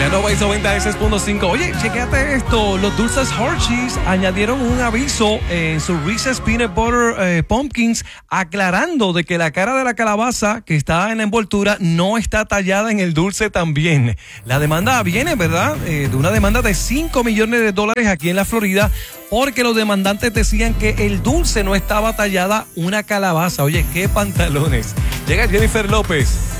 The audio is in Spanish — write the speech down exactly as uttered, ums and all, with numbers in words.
Ya no vais a noventa y seis punto cinco. Oye, chequéate esto. Los dulces Hershey's añadieron un aviso en sus Reese's Peanut Butter eh, Pumpkins aclarando de que la cara de la calabaza que está en la envoltura no está tallada en el dulce también. La demanda viene, ¿verdad? Eh, de una demanda de cinco millones de dólares aquí en la Florida porque los demandantes decían que el dulce no estaba tallada una calabaza. Oye, qué pantalones. Llega Jennifer López.